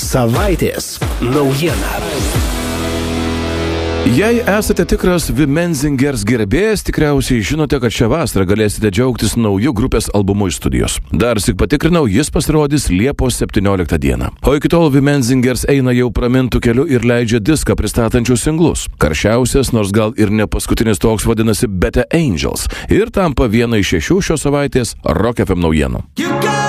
Savaitės naujiena. Jei esate tikras Wimenzingers gerbėjas, tikriausiai žinote, kad šią vasarą galėsite džiaugtis nauju grupės albumu iš studijos. Darsik patikrinau, jis pasirodys Liepos 17 dieną. O iki tol Wimenzingers eina jau pramintų keliu ir leidžia diską pristatančius singlus. Karščiausias, nors gal ir ne paskutinis toks, vadinasi Better Angels ir tampa viena iš 6 šios savaitės Rock FM naujienų.